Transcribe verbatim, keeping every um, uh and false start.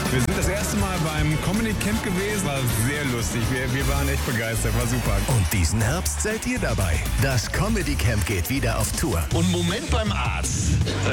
Wir sind das erste Mal beim Comedy Camp gewesen. War sehr lustig. Wir, wir waren echt begeistert. War super. Und diesen Herbst seid ihr dabei. Das Comedy Camp geht wieder auf Tour. Und Moment beim Arzt.